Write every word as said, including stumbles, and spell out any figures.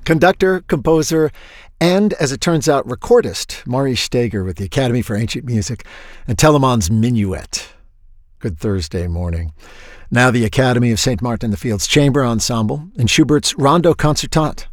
conductor, composer, and, as it turns out, recordist Maurice Steger with the Academy for Ancient Music and Telemann's Minuet. Good Thursday morning. Now the Academy of Saint Martin in the Fields Chamber Ensemble and Schubert's Rondo Concertant.